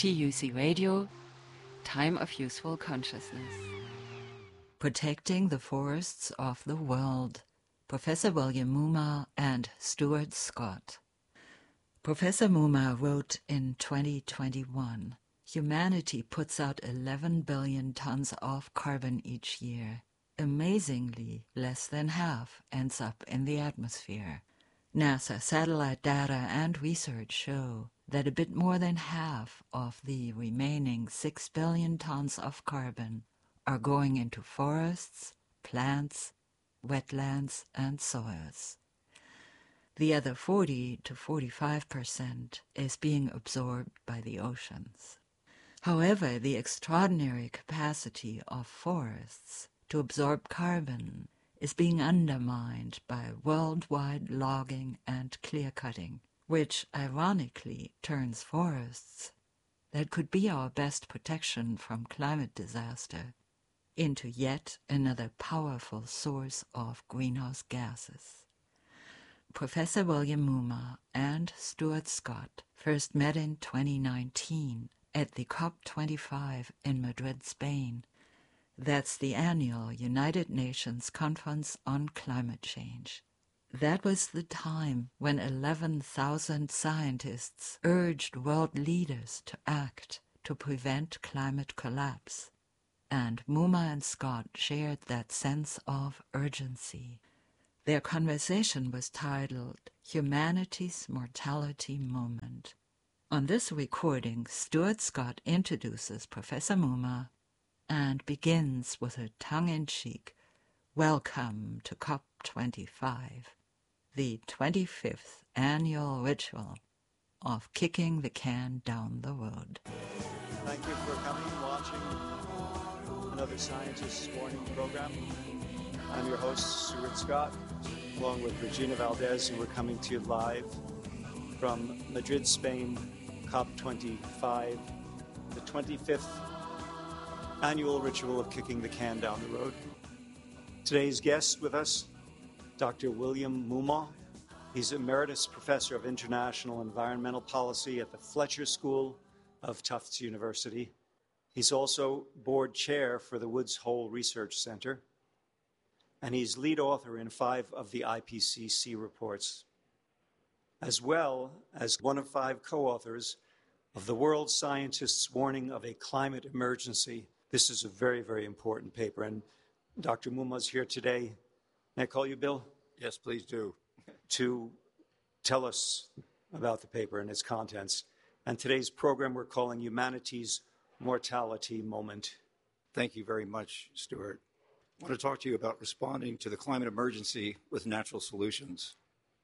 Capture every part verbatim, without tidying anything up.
T U C Radio, Time of Useful Consciousness. Protecting the Forests of the World, Professor William Mumma and Stuart Scott. Professor Mumma wrote in twenty twenty-one, humanity puts out eleven billion tons of carbon each year. Amazingly, less than half ends up in the atmosphere. NASA satellite data and research show that a bit more than half of the remaining six billion tons of carbon are going into forests, plants, wetlands, and soils. The other forty to forty-five percent is being absorbed by the oceans. However, the extraordinary capacity of forests to absorb carbon is being undermined by worldwide logging and clear-cutting, which ironically turns forests that could be our best protection from climate disaster into yet another powerful source of greenhouse gases. Professor William Mumma and Stuart Scott first met in twenty nineteen at the COP twenty-five in Madrid, Spain. That's the annual United Nations Conference on Climate Change. That was the time when eleven thousand scientists urged world leaders to act to prevent climate collapse. And Mumma and Scott shared that sense of urgency. Their conversation was titled Humanity's Mortality Moment. On this recording, Stuart Scott introduces Professor Mumma and begins with a tongue-in-cheek welcome to COP twenty-five, the twenty-fifth annual ritual of kicking the can down the road. Thank you for coming and watching another Scientist's Morning program. I'm your host, Stuart Scott, along with Regina Valdez, and we're coming to you live from Madrid, Spain, COP twenty-five, the twenty-fifth annual ritual of kicking the can down the road. Today's guest with us, Doctor William Mumma. He's Emeritus Professor of International Environmental Policy at the Fletcher School of Tufts University. He's also board chair for the Woods Hole Research Center, and he's lead author in five of the I P C C reports, as well as one of five co-authors of the World Scientists' Warning of a Climate Emergency. This is a very, very important paper, and Doctor Mumma's here today. May I call you Bill? Yes, please do. To tell us about the paper and its contents. And today's program we're calling Humanity's Mortality Moment. Thank you very much, Stuart. I want to talk to you about responding to the climate emergency with natural solutions.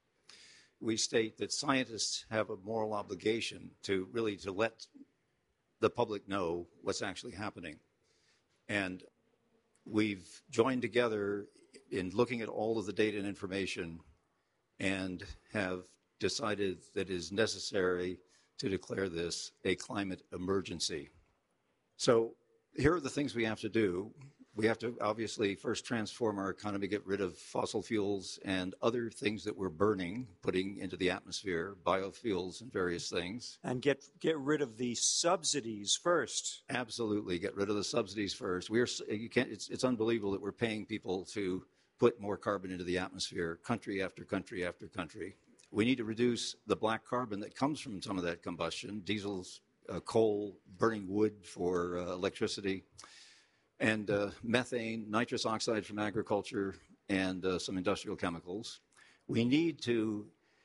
We state that scientists have a moral obligation to really to let the public know what's actually happening. And we've joined together in looking at all of the data and information and have decided that it is necessary to declare this a climate emergency. So here are the things we have to do. We have to obviously first transform our economy, get rid of fossil fuels and other things that we're burning, putting into the atmosphere, biofuels and various things. And get get rid of the subsidies first. Absolutely, get rid of the subsidies first. We're you can't. It's it's unbelievable that we're paying people to put more carbon into the atmosphere, country after country after country. We need to reduce the black carbon that comes from some of that combustion, diesels, uh, coal, burning wood for uh, electricity, and uh, methane, nitrous oxide from agriculture, and uh, some industrial chemicals. We need to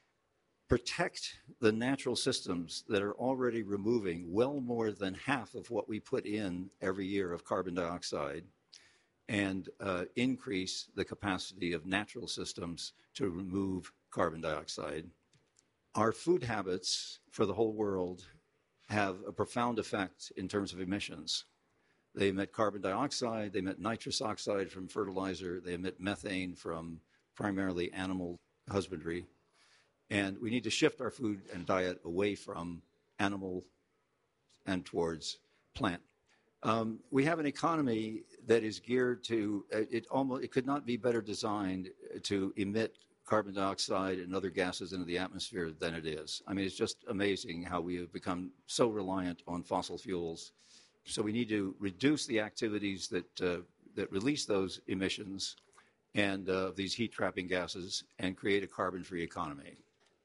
protect the natural systems that are already removing well more than half of what we put in every year of carbon dioxide, and uh, increase the capacity of natural systems to remove carbon dioxide. Our food habits for the whole world have a profound effect in terms of emissions. They emit carbon dioxide, they emit nitrous oxide from fertilizer, they emit methane from primarily animal husbandry. And we need to shift our food and diet away from animal and towards plant. Um, we have an economy that is geared to, it almost, it could not be better designed to emit carbon dioxide and other gases into the atmosphere than it is. I mean, it's just amazing how we have become so reliant on fossil fuels. So we need to reduce the activities that uh, that release those emissions and uh, these heat-trapping gases and create a carbon-free economy.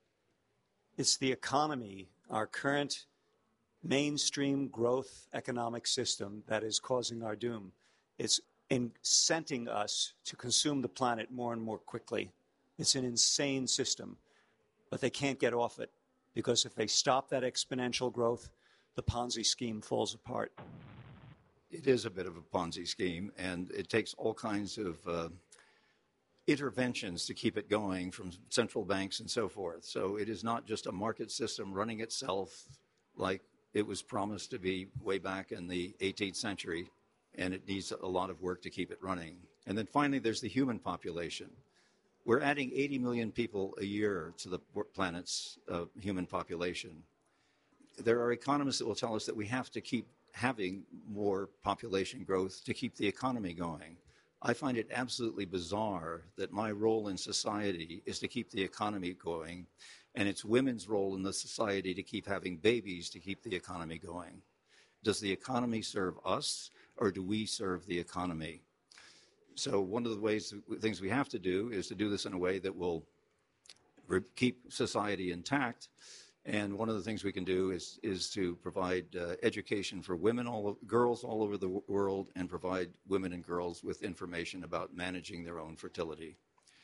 It's the economy, our current mainstream growth economic system, that is causing our doom. It's incenting us to consume the planet more and more quickly. It's an insane system, but they can't get off it, because if they stop that exponential growth, the Ponzi scheme falls apart. It is a bit of a Ponzi scheme, and it takes all kinds of uh, interventions to keep it going from central banks and so forth. So it is not just a market system running itself like it was promised to be way back in the eighteenth century, and it needs a lot of work to keep it running. And then finally, there's the human population. We're adding eighty million people a year to the planet's uh, human population. There are economists that will tell us that we have to keep having more population growth to keep the economy going. I find it absolutely bizarre that my role in society is to keep the economy going, and it's women's role in the society to keep having babies to keep the economy going. Does the economy serve us, or do we serve the economy? So one of the ways, things we have to do is to do this in a way that will keep society intact. And one of the things we can do is is to provide uh, education for women, all girls all over the world, and provide women and girls with information about managing their own fertility.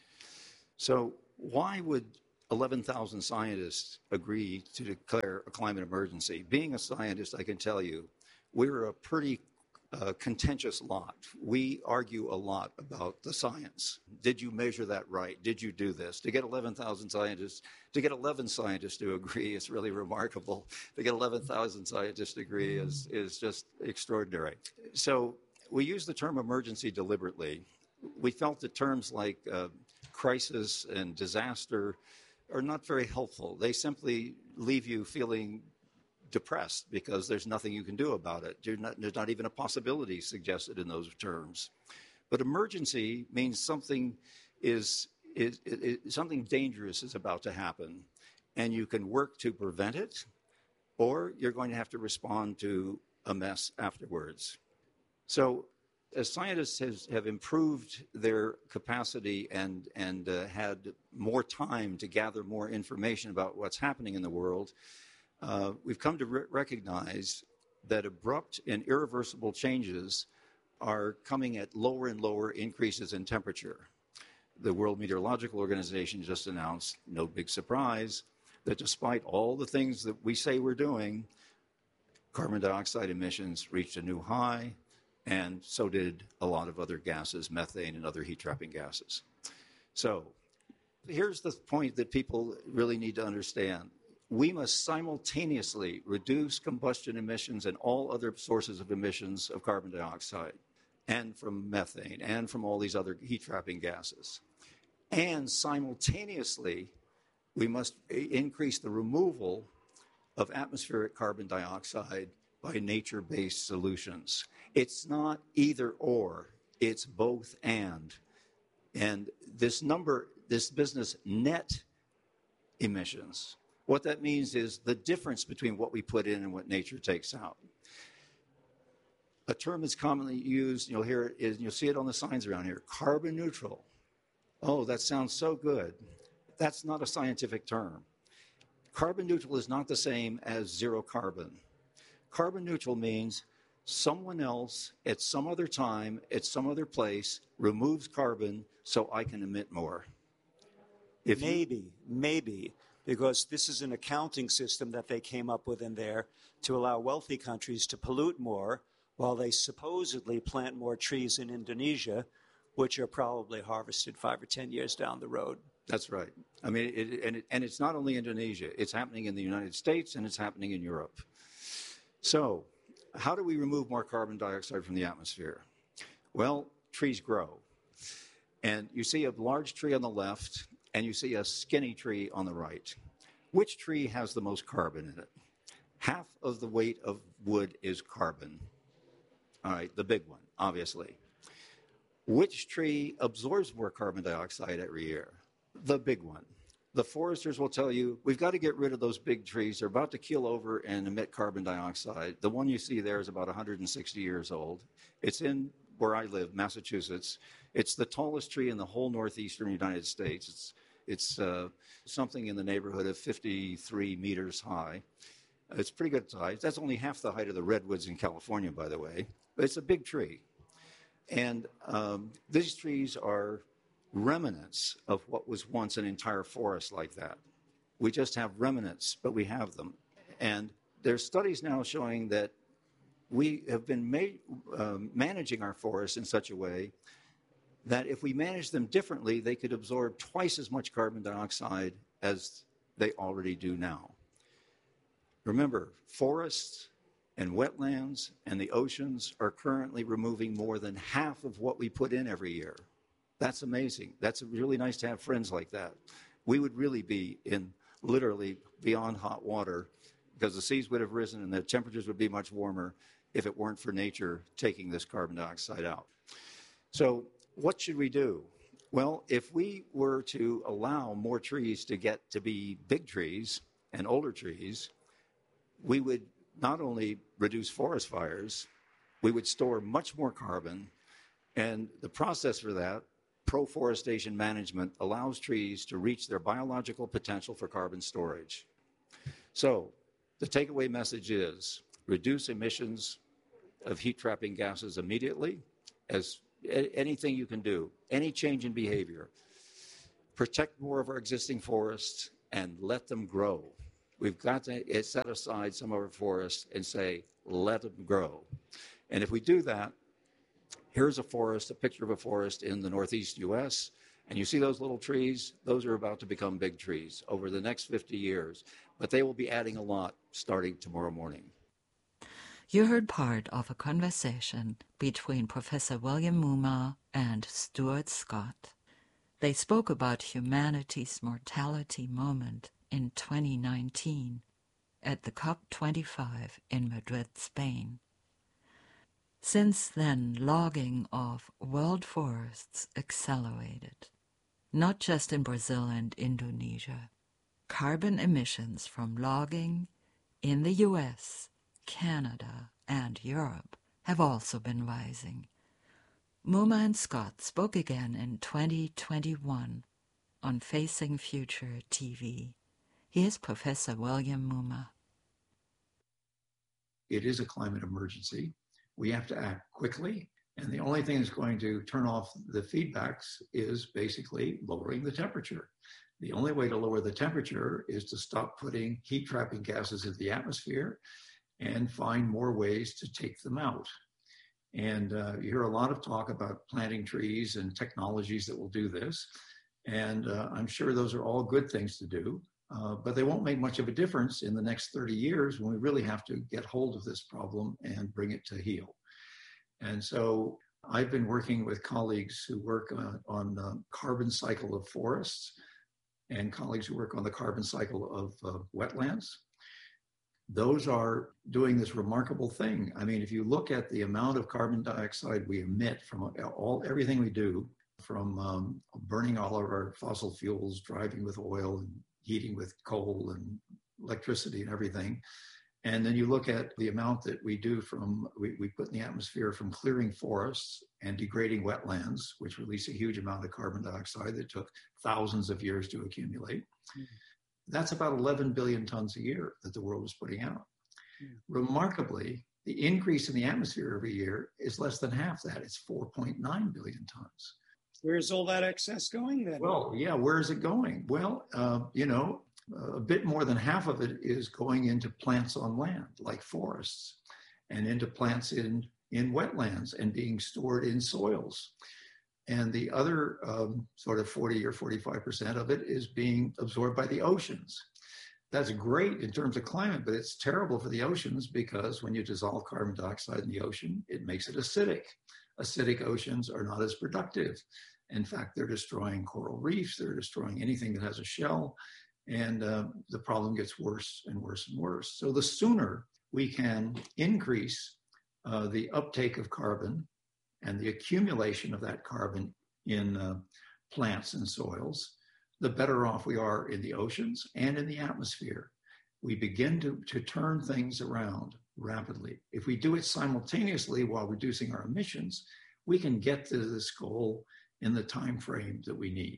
So why would eleven thousand scientists agree to declare a climate emergency? Being a scientist, I can tell you, we're a pretty uh, contentious lot. We argue a lot about the science. Did you measure that right? Did you do this? To get eleven thousand scientists, to get eleven scientists to agree is really remarkable. To get eleven thousand scientists to agree is, is just extraordinary. So we use the term emergency deliberately. We felt that terms like uh, crisis and disaster are not very helpful. They simply leave you feeling depressed because there's nothing you can do about it. Not, there's not even a possibility suggested in those terms. But emergency means something is, is, is, is something dangerous is about to happen, and you can work to prevent it, or you're going to have to respond to a mess afterwards. So as scientists has, have improved their capacity and, and uh, had more time to gather more information about what's happening in the world, uh, we've come to re- recognize that abrupt and irreversible changes are coming at lower and lower increases in temperature. The World Meteorological Organization just announced, no big surprise, that despite all the things that we say we're doing, carbon dioxide emissions reached a new high, and so did a lot of other gases, methane and other heat-trapping gases. So here's the point that people really need to understand. We must simultaneously reduce combustion emissions and all other sources of emissions of carbon dioxide and from methane and from all these other heat-trapping gases. And simultaneously, we must increase the removal of atmospheric carbon dioxide by nature-based solutions. It's not either or, it's both and. And this number, this business net emissions, what that means is the difference between what we put in and what nature takes out. A term that's commonly used, you'll hear it, is, you'll see it on the signs around here, carbon neutral. Oh, that sounds so good. That's not a scientific term. Carbon neutral is not the same as zero carbon. Carbon neutral means someone else at some other time, at some other place, removes carbon so I can emit more. If maybe, you... maybe, because this is an accounting system that they came up with in there to allow wealthy countries to pollute more while they supposedly plant more trees in Indonesia, which are probably harvested five or ten years down the road. That's right. I mean, it, and, it, and it's not only Indonesia. It's happening in the United States, and it's happening in Europe. So how do we remove more carbon dioxide from the atmosphere? Well, trees grow. And you see a large tree on the left, and you see a skinny tree on the right. Which tree has the most carbon in it? Half of the weight of wood is carbon. All right, the big one, obviously. Which tree absorbs more carbon dioxide every year? The big one. The foresters will tell you, we've got to get rid of those big trees. They're about to keel over and emit carbon dioxide. The one you see there is about one hundred sixty years old. It's in where I live, Massachusetts. It's the tallest tree in the whole northeastern United States. It's, it's uh, something in the neighborhood of fifty-three meters high. It's pretty good size. That's only half the height of the redwoods in California, by the way. But it's a big tree. And um, these trees are remnants of what was once an entire forest like that. We just have remnants, but we have them. And there's studies now showing that we have been ma- um, managing our forests in such a way that if we manage them differently, they could absorb twice as much carbon dioxide as they already do now. Remember, forests and wetlands and the oceans are currently removing more than half of what we put in every year. That's amazing. That's really nice to have friends like that. We would really be in literally beyond hot water because the seas would have risen and the temperatures would be much warmer if it weren't for nature taking this carbon dioxide out. So what should we do? Well, if we were to allow more trees to get to be big trees and older trees, we would not only reduce forest fires, we would store much more carbon, and the process for that, pro-forestation management, allows trees to reach their biological potential for carbon storage. So the takeaway message is reduce emissions of heat-trapping gases immediately, as anything you can do, any change in behavior. Protect more of our existing forests and let them grow. We've got to set aside some of our forests and say, let them grow. And if we do that, here's a forest, a picture of a forest in the northeast U S, and you see those little trees? Those are about to become big trees over the next fifty years, but they will be adding a lot starting tomorrow morning. You heard part of a conversation between Professor William Mumma and Stuart Scott. They spoke about humanity's mortality moment in twenty nineteen at the COP twenty-five in Madrid, Spain. Since then, logging of world forests accelerated, not just in Brazil and Indonesia. Carbon emissions from logging in the U S, Canada, and Europe have also been rising. Mumma and Scott spoke again in twenty twenty-one on Facing Future T V. Here's Professor William Mumma. It is a climate emergency. We have to act quickly, and the only thing that's going to turn off the feedbacks is basically lowering the temperature. The only way to lower the temperature is to stop putting heat-trapping gases into the atmosphere and find more ways to take them out. And uh, you hear a lot of talk about planting trees and technologies that will do this, and uh, I'm sure those are all good things to do. Uh, but they won't make much of a difference in the next thirty years when we really have to get hold of this problem and bring it to heel. And so I've been working with colleagues who work on, on the carbon cycle of forests and colleagues who work on the carbon cycle of uh, wetlands. Those are doing this remarkable thing. I mean, if you look at the amount of carbon dioxide we emit from all everything we do, from um, burning all of our fossil fuels, driving with oil and heating with coal and electricity and everything. And then you look at the amount that we do from, we, we put in the atmosphere from clearing forests and degrading wetlands, which release a huge amount of carbon dioxide that took thousands of years to accumulate. Mm-hmm. That's about eleven billion tons a year that the world is putting out. Mm-hmm. Remarkably, the increase in the atmosphere every year is less than half that. It's four point nine billion tons. Where's all that excess going then? Well, yeah, where is it going? Well, uh, you know, a bit more than half of it is going into plants on land, like forests, and into plants in, in wetlands and being stored in soils. And the other um, sort of forty or forty-five percent of it is being absorbed by the oceans. That's great in terms of climate, but it's terrible for the oceans because when you dissolve carbon dioxide in the ocean, it makes it acidic. Acidic oceans are not as productive. In fact, they're destroying coral reefs, they're destroying anything that has a shell, and uh, the problem gets worse and worse and worse. So the sooner we can increase uh, the uptake of carbon and the accumulation of that carbon in uh, plants and soils, the better off we are in the oceans and in the atmosphere. We begin to, to turn things around rapidly. If we do it simultaneously while reducing our emissions, we can get to this goal in the time frame that we need.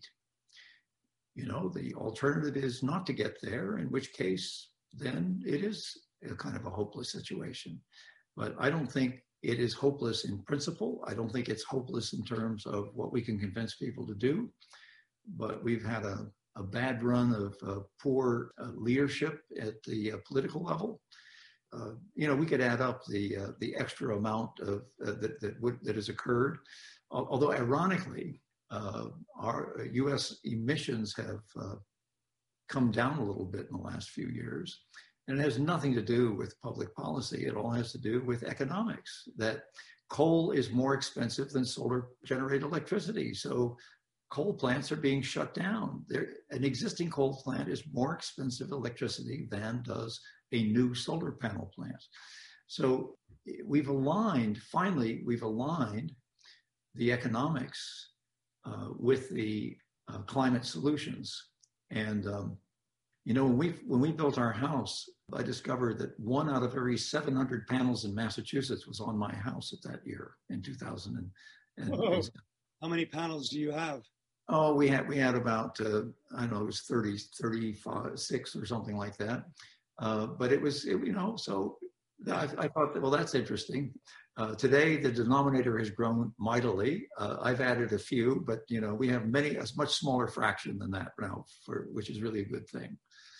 You know, the alternative is not to get there, in which case, then it is a kind of a hopeless situation. But I don't think it is hopeless in principle. I don't think it's hopeless in terms of what we can convince people to do. But we've had a, a bad run of uh, poor uh, leadership at the uh, political level. Uh, you know, we could add up the uh, the extra amount of uh, that that, would, that has occurred. Although ironically, uh, our U S emissions have uh, come down a little bit in the last few years. And it has nothing to do with public policy. It all has to do with economics, that coal is more expensive than solar generated electricity. So coal plants are being shut down. They're, an existing coal plant is more expensive electricity than does a new solar panel plant. So we've aligned, finally, we've aligned the economics uh, with the uh, climate solutions. And um, You know, when we when we built our house, I discovered that one out of every seven hundred panels in Massachusetts was on my house at that year in two thousand. And, and how many panels do you have? Oh, we had we had about uh, I don't know, it was thirty, thirty-five, six or something like that. Uh, but it was it, you know, so I, I thought that, well, that's interesting. Uh, today the denominator has grown mightily. Uh, I've added a few, but you know, we have many a much smaller fraction than that now, for which is really a good thing.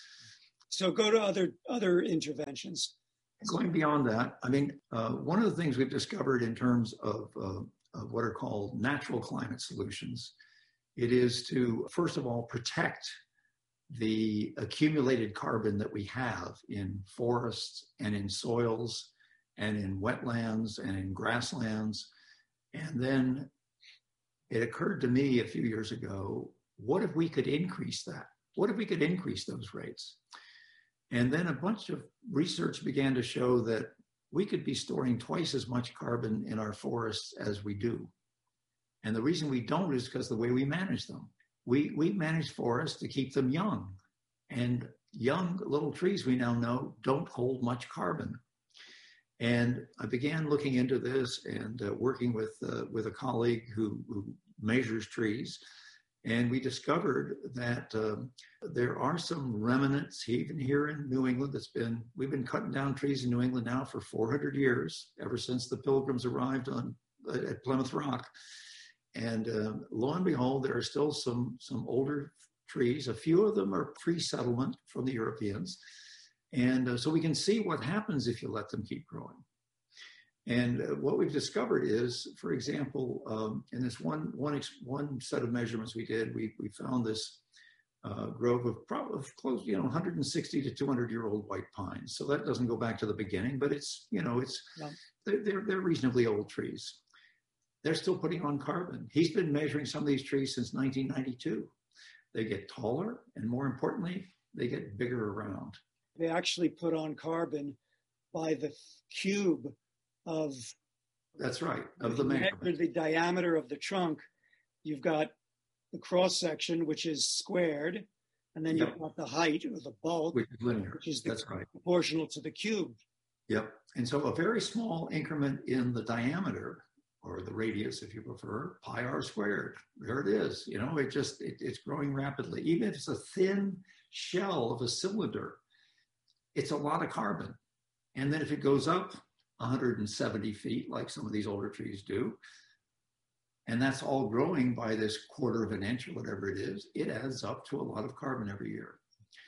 So go to other other interventions. Going beyond that, I mean, uh, one of the things we've discovered in terms of, uh, of what are called natural climate solutions, it is to, first of all, protect the accumulated carbon that we have in forests and in soils and in wetlands and in grasslands. And then it occurred to me a few years ago, what if we could increase that? What if we could increase those rates? And then a bunch of research began to show that we could be storing twice as much carbon in our forests as we do. And the reason we don't is because the way we manage them. We, we manage forests to keep them young. And young little trees, we now know, don't hold much carbon. And I began looking into this and uh, working with, uh, with a colleague who, who measures trees. And we discovered that um, there are some remnants, even here in New England, that's been, we've been cutting down trees in New England now for four hundred years, ever since the Pilgrims arrived on at Plymouth Rock. And uh, lo and behold, there are still some, some older trees. A few of them are pre-settlement from the Europeans. And uh, so we can see what happens if you let them keep growing. And uh, what we've discovered is, for example, um, in this one, one, one set of measurements we did, we, we found this uh, grove of probably close, you know, one hundred sixty to two hundred year old white pines. So that doesn't go back to the beginning, but it's, you know, it's, yeah. they're, they're, they're reasonably old trees. They're still putting on carbon. He's been measuring some of these trees since nineteen ninety-two. They get taller, and more importantly, they get bigger around. They actually put on carbon by the cube of, that's right, of the measurement. The diameter of the trunk. You've got the cross section, which is squared, and then yep. you've got the height or the bulk, which is linear. Which is the, that's right, proportional to the cube. Yep. And so a very small increment in the diameter, or the radius, if you prefer, pi r squared. There it is. You know, it just it, it's growing rapidly. Even if it's a thin shell of a cylinder, it's a lot of carbon. And then if it goes up one hundred seventy feet, like some of these older trees do, and that's all growing by this quarter of an inch or whatever it is, it adds up to a lot of carbon every year.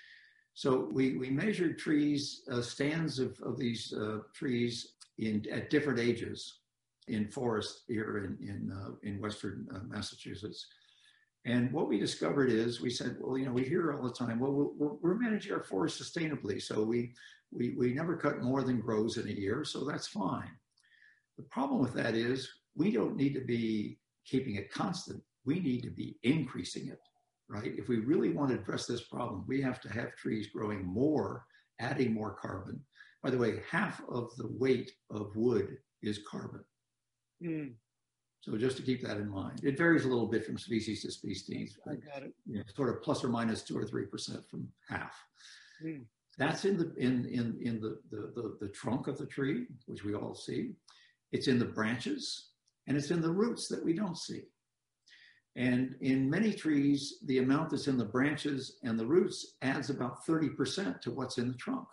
So we, we measured trees, uh, stands of, of these uh, trees in, at different ages in forests here in, in, uh, in Western uh, Massachusetts. And what we discovered is, we said, well, you know, we hear all the time, well, we're, we're managing our forests sustainably. So we, we, we never cut more than grows in a year, so that's fine. The problem with that is we don't need to be keeping it constant. We need to be increasing it, right? If we really want to address this problem, we have to have trees growing more, adding more carbon. By the way, half of the weight of wood is carbon. Mm. So just to keep that in mind, it varies a little bit from species to species. I got it. You know, sort of plus or minus two or three percent from half. Mm. That's in the in in in the, the the the trunk of the tree, which we all see. It's in the branches, and it's in the roots that we don't see. And in many trees, the amount that's in the branches and the roots adds about thirty percent to what's in the trunk.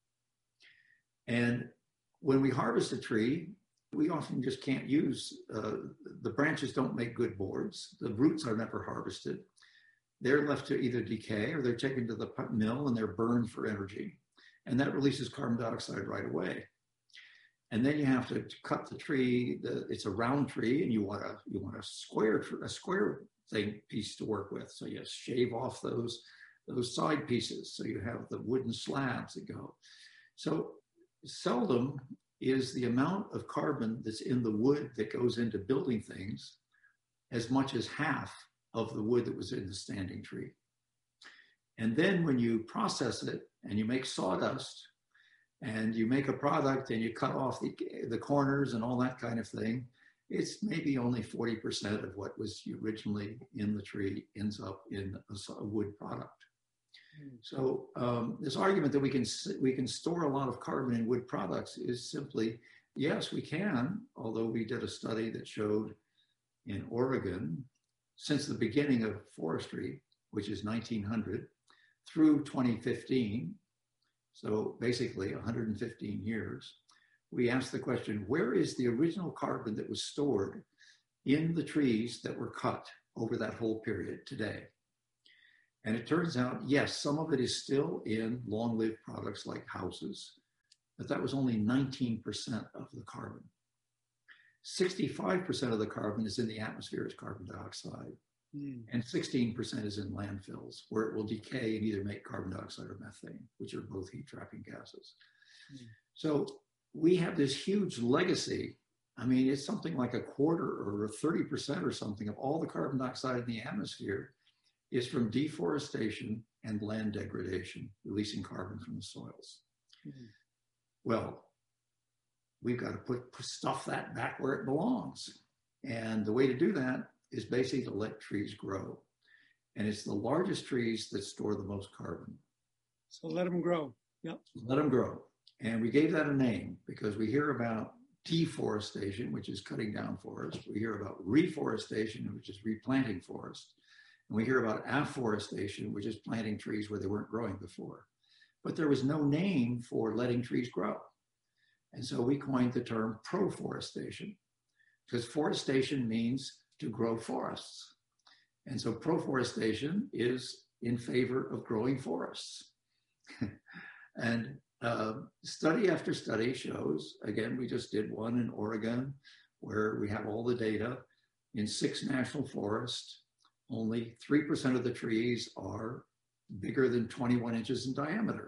And when we harvest a tree, we often just can't use, uh, the branches don't make good boards. The roots are never harvested. They're left to either decay or they're taken to the mill and they're burned for energy. And that releases carbon dioxide right away. And then you have to cut the tree. The, it's a round tree, and you want a you want a square a square thing piece to work with. So you shave off those those side pieces. So you have the wooden slabs that go. So seldom is the amount of carbon that's in the wood that goes into building things as much as half of the wood that was in the standing tree. And then when you process it and you make sawdust and you make a product and you cut off the, the corners and all that kind of thing, it's maybe only forty percent of what was originally in the tree ends up in a, a wood product. So um, this argument that we can we can store a lot of carbon in wood products is simply, yes, we can, although we did a study that showed in Oregon, since the beginning of forestry, which is nineteen hundred, through twenty fifteen, so basically one hundred fifteen years, we asked the question, where is the original carbon that was stored in the trees that were cut over that whole period today? And it turns out, yes, some of it is still in long-lived products like houses, but that was only nineteen percent of the carbon. sixty-five percent of the carbon is in the atmosphere as carbon dioxide, mm. and sixteen percent is in landfills, where it will decay and either make carbon dioxide or methane, which are both heat-trapping gases. Mm. So we have this huge legacy. I mean, it's something like a quarter or thirty percent or something of all the carbon dioxide in the atmosphere is from deforestation and land degradation, releasing carbon from the soils. Mm-hmm. Well, we've got to put, put stuff that back where it belongs. And the way to do that is basically to let trees grow. And it's the largest trees that store the most carbon. So let them grow. Yep. Let them grow. And we gave that a name because we hear about deforestation, which is cutting down forests. We hear about reforestation, which is replanting forests. And we hear about afforestation, which is planting trees where they weren't growing before. But there was no name for letting trees grow. And so we coined the term proforestation, because forestation means to grow forests. And so proforestation is in favor of growing forests. And uh, study after study shows, again, we just did one in Oregon, where we have all the data in six national forests. Only three percent of the trees are bigger than twenty-one inches in diameter.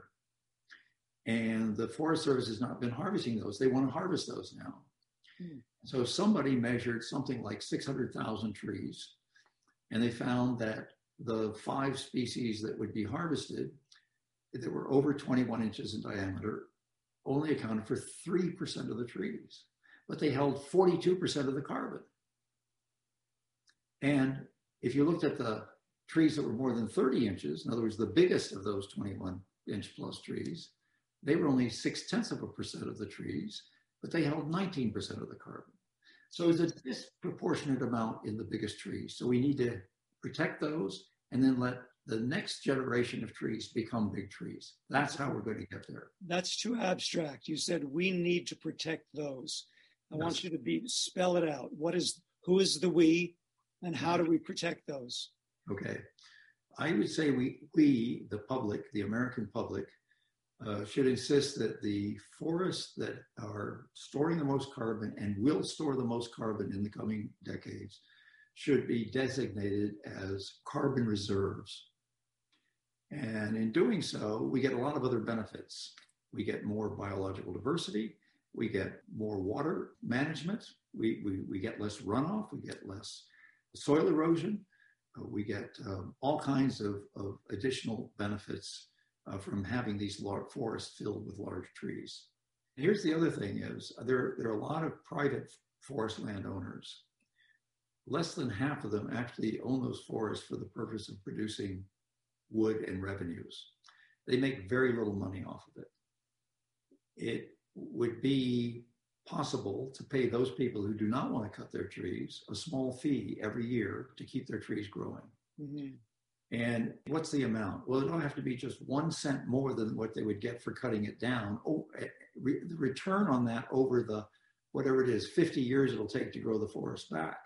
And the Forest Service has not been harvesting those. They want to harvest those now. Hmm. So somebody measured something like six hundred thousand trees, and they found that the five species that would be harvested that were over twenty-one inches in diameter only accounted for three percent of the trees, but they held forty-two percent of the carbon. And if you looked at the trees that were more than thirty inches, in other words, the biggest of those twenty-one inch plus trees, they were only six tenths of a percent of the trees, but they held nineteen percent of the carbon. So it's a disproportionate amount in the biggest trees. So we need to protect those and then let the next generation of trees become big trees. That's how we're going to get there. That's too abstract. You said we need to protect those. I yes. want you to be spell it out. What is, who is the we? And how do we protect those? Okay. I would say we, we the public, the American public, uh, should insist that the forests that are storing the most carbon and will store the most carbon in the coming decades should be designated as carbon reserves. And in doing so, we get a lot of other benefits. We get more biological diversity. We get more water management. We, we, we get less runoff. We get less soil erosion. Uh, we get um, all kinds of, of additional benefits uh, from having these large forests filled with large trees. And here's the other thing is there, there are a lot of private forest landowners less than half of them actually own those forests for the purpose of producing wood and revenues. They make very little money off of it. It would be possible to pay those people who do not want to cut their trees a small fee every year to keep their trees growing. Mm-hmm. And what's the amount? Well, it don't have to be just one cent more than what they would get for cutting it down. Oh, re- the return on that over the, whatever it is, fifty years it'll take to grow the forest back.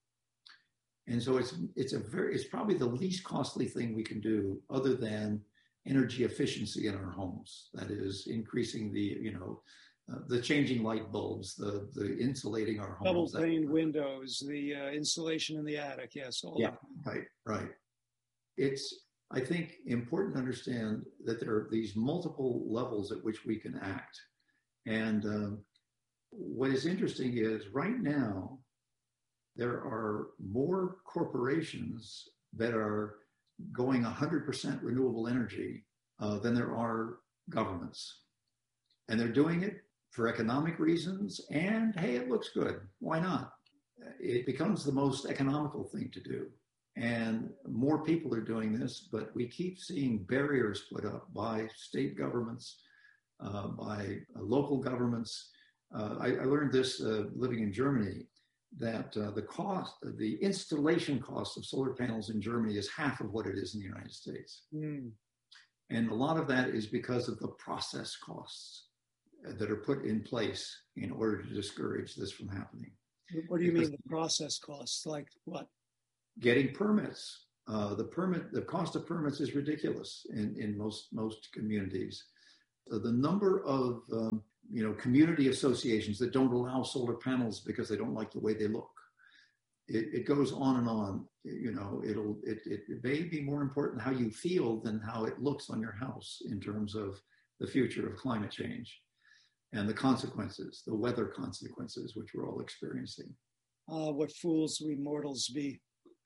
And so it's it's a very it's probably the least costly thing we can do, other than energy efficiency in our homes. That is increasing the you know uh, the changing light bulbs, the the insulating our homes, double pane windows, the uh, insulation in the attic. Yes, all yeah, of that. right, right. It's I think important to understand that there are these multiple levels at which we can act. And um, what is interesting is right now, there are more corporations that are going one hundred percent renewable energy uh, than there are governments. And they're doing it for economic reasons. And hey, it looks good. Why not? It becomes the most economical thing to do. And more people are doing this, but we keep seeing barriers put up by state governments, uh, by uh, local governments. Uh, I, I learned this uh, living in Germany, that uh, the cost, the installation cost of solar panels in Germany is half of what it is in the United States. Mm. And a lot of that is because of the process costs that are put in place in order to discourage this from happening. What do you because mean the process costs? Like what? Getting permits. Uh, the permit, the cost of permits is ridiculous in, in most most communities. Uh, the number of um, you know community associations that don't allow solar panels because they don't like the way they look. It, it goes on and on. You know, it'll it, it it may be more important how you feel than how it looks on your house in terms of the future of climate change and the consequences, the weather consequences, which we're all experiencing. Uh, what fools we mortals be.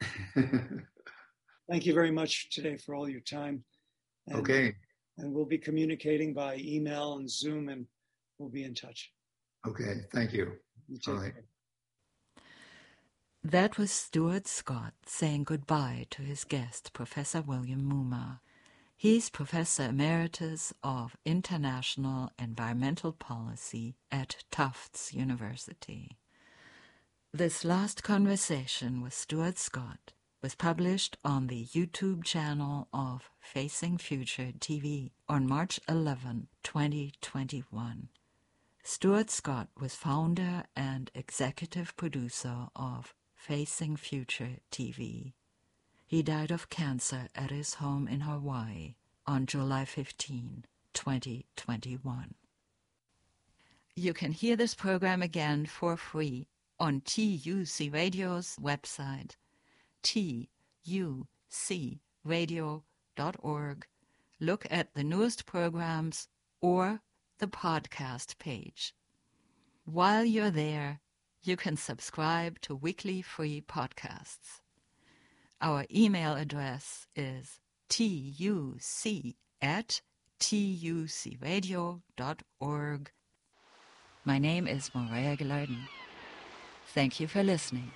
Thank you very much today for all your time. And, okay. And we'll be communicating by email and Zoom, and we'll be in touch. Okay. Thank you. You all right. care. That was Stuart Scott saying goodbye to his guest, Professor William Mumma. He's Professor Emeritus of International Environmental Policy at Tufts University. This last conversation with Stuart Scott was published on the YouTube channel of Facing Future T V on March eleventh, twenty twenty-one. Stuart Scott was founder and executive producer of Facing Future T V. He died of cancer at his home in Hawaii on July fifteenth, twenty twenty-one. You can hear this program again for free on T U C Radio's website, T U C radio dot org. Look at the newest programs or the podcast page. While you're there, you can subscribe to weekly free podcasts. Our email address is tuc at tucradio dot org. My name is Maria Gilardin. Thank you for listening.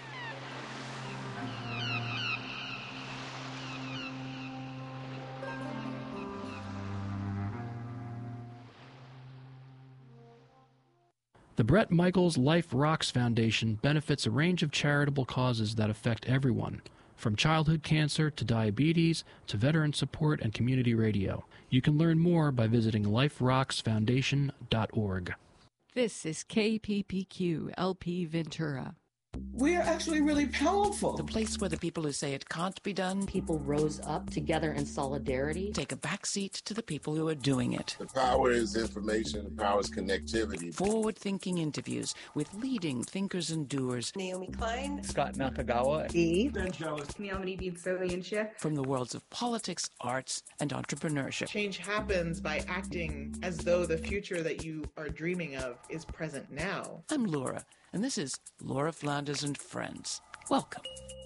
The Bret Michaels Life Rocks Foundation benefits a range of charitable causes that affect everyone, from childhood cancer to diabetes to veteran support and community radio. You can learn more by visiting life rocks foundation dot org. This is K P P Q L P Ventura. We're actually really powerful. The place where the people who say it can't be done, people rose up together in solidarity, take a backseat to the people who are doing it. The power is information, the power is connectivity. Forward-thinking interviews with leading thinkers and doers. Naomi Klein, Scott Nakagawa, Eve, Ben Chalice, from the worlds of politics, arts, and entrepreneurship. Change happens by acting as though the future that you are dreaming of is present now. I'm Laura, and this is Laura Flanders and Friends. Welcome.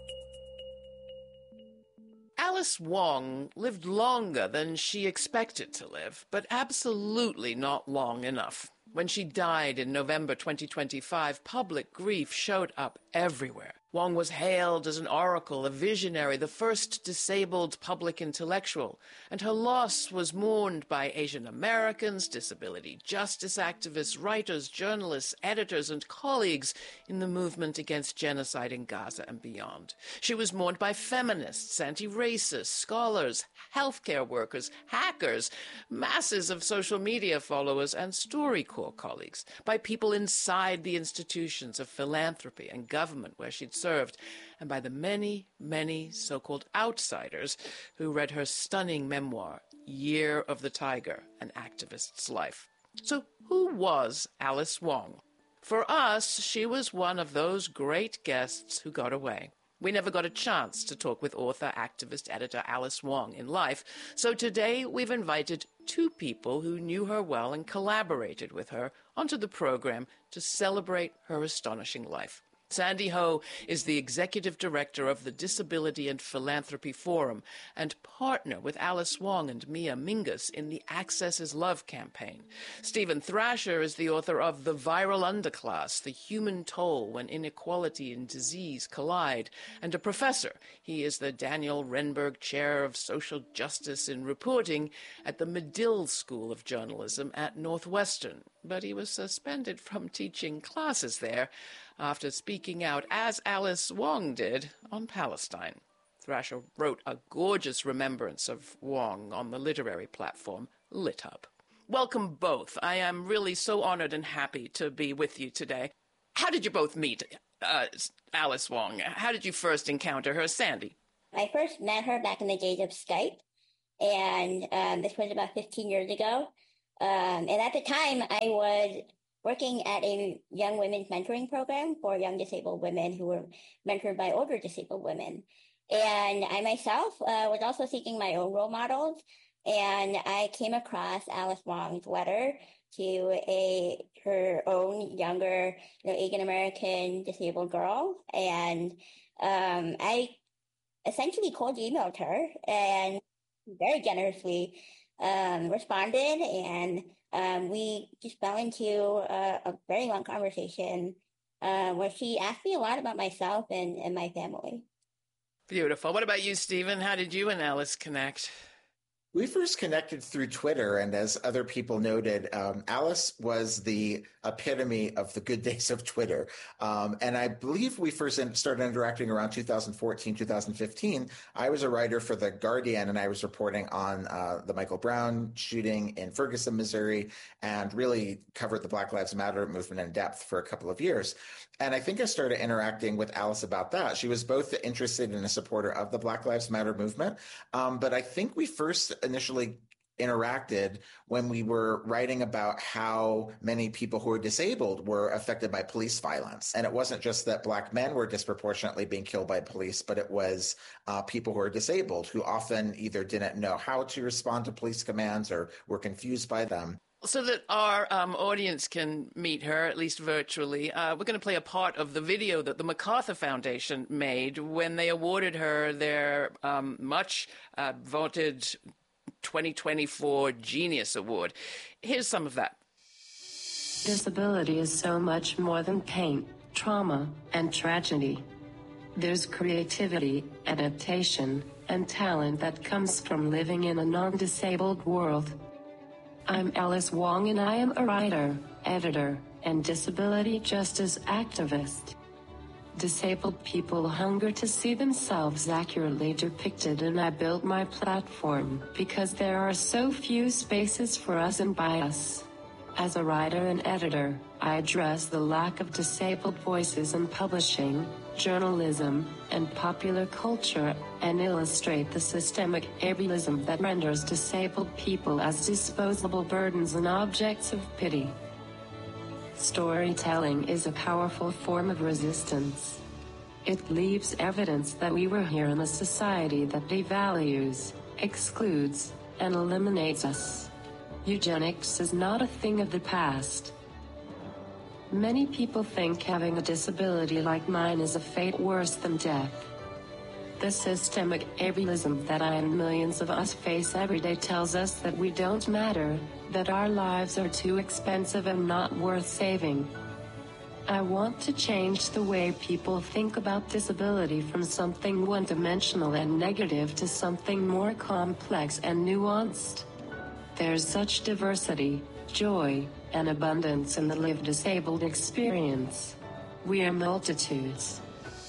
Alice Wong lived longer than she expected to live, but absolutely not long enough. When she died in November twenty twenty-five, public grief showed up everywhere. Wong was hailed as an oracle, a visionary, the first disabled public intellectual, and her loss was mourned by Asian Americans, disability justice activists, writers, journalists, editors, and colleagues in the movement against genocide in Gaza and beyond. She was mourned by feminists, anti-racists, scholars, healthcare workers, hackers, masses of social media followers, and StoryCorps colleagues, by people inside the institutions of philanthropy and government where she'd served, and by the many, many so-called outsiders who read her stunning memoir, Year of the Tiger, An Activist's Life. So who was Alice Wong? For us, she was one of those great guests who got away. We never got a chance to talk with author, activist, editor Alice Wong in life, so today we've invited two people who knew her well and collaborated with her onto the program to celebrate her astonishing life. Sandy Ho is the executive director of the Disability and Philanthropy Forum and partner with Alice Wong and Mia Mingus in the Access is Love campaign. Stephen Thrasher is the author of The Viral Underclass, The Human Toll When Inequality and Disease Collide, and a professor. He is the Daniel Renberg Chair of Social Justice in Reporting at the Medill School of Journalism at Northwestern, but he was suspended from teaching classes there after speaking out, as Alice Wong did, on Palestine. Thrasher wrote a gorgeous remembrance of Wong on the literary platform LitHub. Welcome both. I am really so honored and happy to be with you today. How did you both meet, uh, Alice Wong? How did you first encounter her, Sandy? I first met her back in the days of Skype, and um, this was about fifteen years ago. Um, and at the time, I was working at a young women's mentoring program for young disabled women who were mentored by older disabled women. And I myself uh, was also seeking my own role models. And I came across Alice Wong's letter to a her own younger, you know, Asian American disabled girl. And um, I essentially cold emailed her and very generously um, responded, and Um, we just fell into a, a very long conversation uh, where she asked me a lot about myself and, and my family. Beautiful. What about you, Stephen? How did you and Alice connect? We first connected through Twitter, and as other people noted, um, Alice was the epitome of the good days of Twitter. Um, and I believe we first started interacting around two thousand fourteen, two thousand fifteen. I was a writer for The Guardian, and I was reporting on uh, the Michael Brown shooting in Ferguson, Missouri, and really covered the Black Lives Matter movement in depth for a couple of years. And I think I started interacting with Alice about that. She was both interested and a supporter of the Black Lives Matter movement. Um, but I think we first initially interacted when we were writing about how many people who were disabled were affected by police violence. And it wasn't just that Black men were disproportionately being killed by police, but it was uh, people who were disabled who often either didn't know how to respond to police commands or were confused by them. So that our um, audience can meet her, at least virtually, uh, we're going to play a part of the video that the MacArthur Foundation made when they awarded her their um, much uh, vaunted twenty twenty-four Genius Award. Here's some of that. Disability is so much more than pain, trauma, and tragedy. There's creativity, adaptation, and talent that comes from living in a non-disabled world. I'm Alice Wong, and I am a writer, editor, and disability justice activist. Disabled people hunger to see themselves accurately depicted, and I built my platform because there are so few spaces for us and by us. As a writer and editor, I address the lack of disabled voices in publishing, journalism, and popular culture, and illustrate the systemic ableism that renders disabled people as disposable burdens and objects of pity. Storytelling is a powerful form of resistance. It leaves evidence that we were here in a society that devalues, excludes, and eliminates us. Eugenics is not a thing of the past. Many people think having a disability like mine is a fate worse than death. The systemic ableism that I and millions of us face every day tells us that we don't matter, that our lives are too expensive and not worth saving. I want to change the way people think about disability from something one-dimensional and negative to something more complex and nuanced. There's such diversity, joy, and abundance in the lived disabled experience. We are multitudes.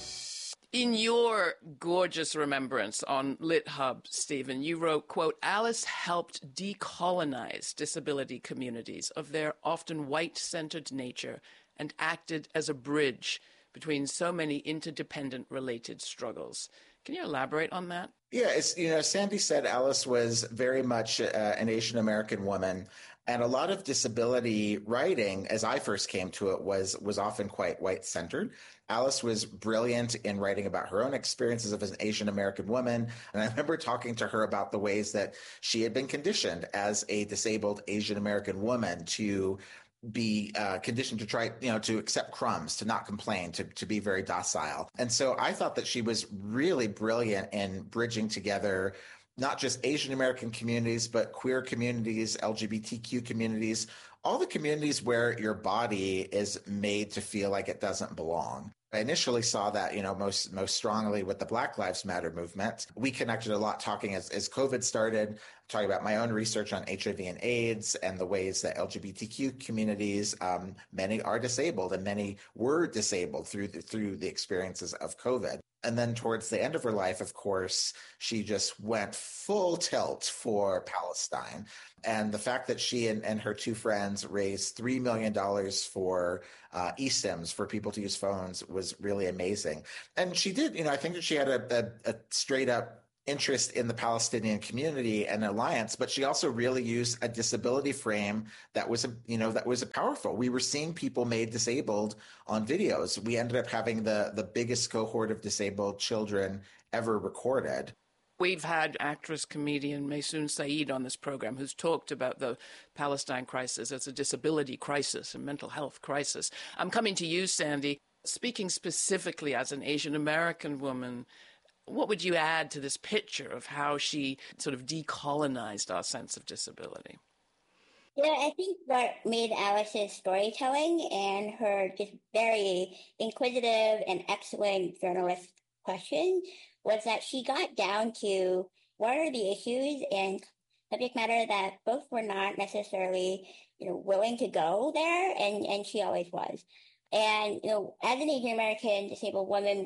In your gorgeous remembrance on LitHub, Stephen, you wrote, quote, Alice helped decolonize disability communities of their often white-centered nature and acted as a bridge between so many interdependent related struggles. Can you elaborate on that? Yeah, it's, you know, Sandy said Alice was very much uh, an Asian American woman. And a lot of disability writing, as I first came to it, was was often quite white-centered. Alice was brilliant in writing about her own experiences as an Asian American woman. And I remember talking to her about the ways that she had been conditioned as a disabled Asian American woman to be uh, conditioned to try, you know, to accept crumbs, to not complain, to, to be very docile. And so I thought that she was really brilliant in bridging together not just Asian American communities, but queer communities, L G B T Q communities, all the communities where your body is made to feel like it doesn't belong. I initially saw that, you know, most most strongly with the Black Lives Matter movement. We connected a lot talking as, as COVID started, talking about my own research on H I V and AIDS and the ways that L G B T Q communities, um, many are disabled and many were disabled through the, through the experiences of COVID. And then towards the end of her life, of course, she just went full tilt for Palestine. And the fact that she and, and her two friends raised three million dollars for uh, eSIMs for people to use phones was really amazing. And she did, you know, I think that she had a, a, a straight up interest in the Palestinian community and alliance, but she also really used a disability frame that was, a, you know, that was a powerful. We were seeing people made disabled on videos. We ended up having the, the biggest cohort of disabled children ever recorded. We've had actress, comedian Maysoon Saeed on this program who's talked about the Palestine crisis as a disability crisis, a mental health crisis. I'm coming to you, Sandy. Speaking specifically as an Asian American woman, what would you add to this picture of how she sort of decolonized our sense of disability? Yeah, I think what made Alice's storytelling and her just very inquisitive and excellent journalist question was that she got down to what are the issues and subject matter that both were not necessarily, you know, willing to go there, and, and she always was. And, you know, as an Asian American disabled woman,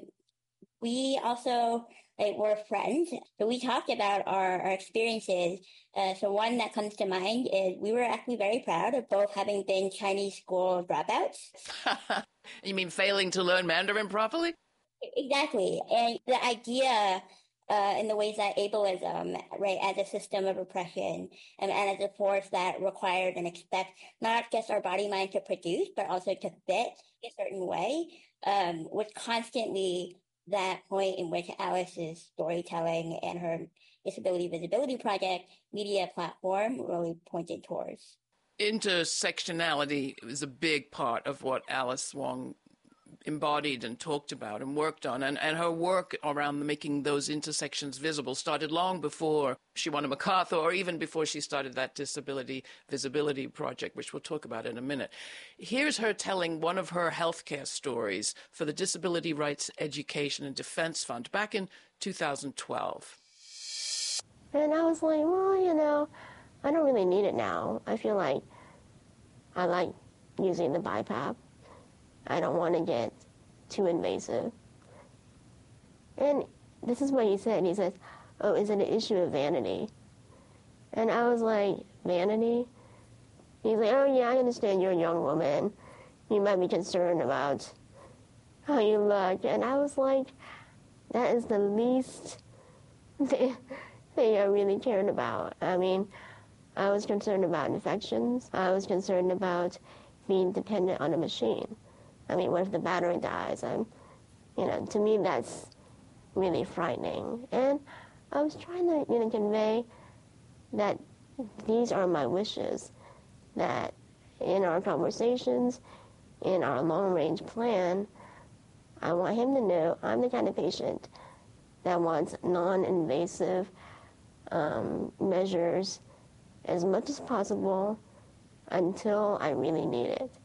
we also like, were friends. So we talked about our, our experiences. Uh, so one that comes to mind is we were actually very proud of both having been Chinese school dropouts. You mean failing to learn Mandarin properly? Exactly. And the idea uh, in the ways that ableism, right, as a system of oppression and, and as a force that required and expect not just our body mind to produce, but also to fit a certain way, um, was constantly that point in which Alice's storytelling and her Disability Visibility Project media platform really pointed towards. Intersectionality is a big part of what Alice Wong embodied and talked about and worked on. And, and her work around making those intersections visible started long before she won a MacArthur or even before she started that Disability Visibility Project, which we'll talk about in a minute. Here's her telling one of her healthcare stories for the Disability Rights Education and Defense Fund back in two thousand twelve. And I was like, well, you know, I don't really need it now. I feel like I like using the BiPAP. I don't want to get too invasive. And this is what he said. He says, oh, is it an issue of vanity? And I was like, vanity? He's like, oh, yeah, I understand you're a young woman. You might be concerned about how you look. And I was like, that is the least thing I really cared about. I mean, I was concerned about infections. I was concerned about being dependent on a machine. I mean, what if the battery dies? I'm, you know, to me, that's really frightening. And I was trying to, you know, convey that these are my wishes, that in our conversations, in our long-range plan, I want him to know I'm the kind of patient that wants non-invasive um, measures as much as possible until I really need it.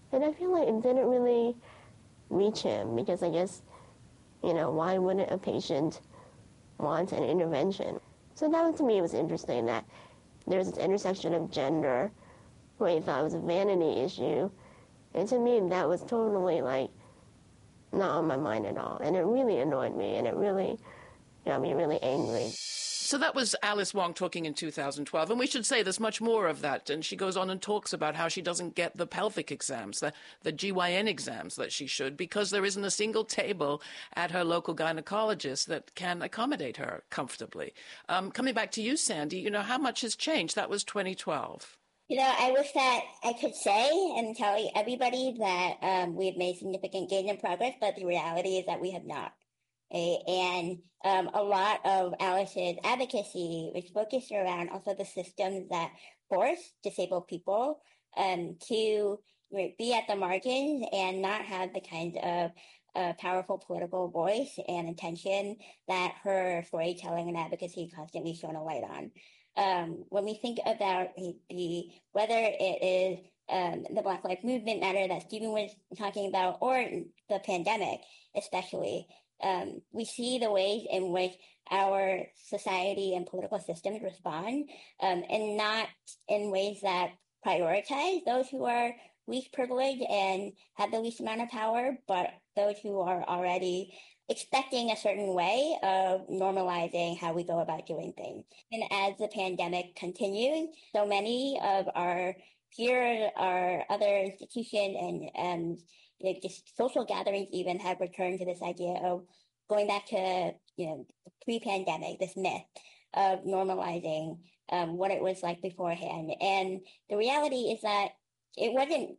And I feel like it didn't really reach him because I guess, you know, why wouldn't a patient want an intervention? So that was, to me, was interesting that there's this intersection of gender where he thought it was a vanity issue. And to me, that was totally, like, not on my mind at all. And it really annoyed me, and it really got me really angry. So that was Alice Wong talking in two thousand twelve, and we should say there's much more of that. And she goes on and talks about how she doesn't get the pelvic exams, the, the G Y N exams that she should, because there isn't a single table at her local gynecologist that can accommodate her comfortably. Um, coming back to you, Sandy, you know, how much has changed? That was twenty twelve. You know, I wish that I could say and tell everybody that um, we've made significant gains in progress, but the reality is that we have not. Okay? And um, a lot of Alice's advocacy is focused around also the systems that force disabled people um, to be at the margins and not have the kind of uh, powerful political voice and attention that her storytelling and advocacy constantly shone a light on. Um, when we think about the, whether it is um, the Black Lives Movement matter that Stephen was talking about, or the pandemic especially, um, we see the ways in which our society and political systems respond, um, and not in ways that prioritize those who are least privileged and have the least amount of power, but those who are already expecting a certain way of normalizing how we go about doing things. And as the pandemic continues, so many of our peers, our other institutions, and um, you know, just social gatherings even have returned to this idea of going back to, you know, pre-pandemic, this myth of normalizing um, what it was like beforehand. And the reality is that it wasn't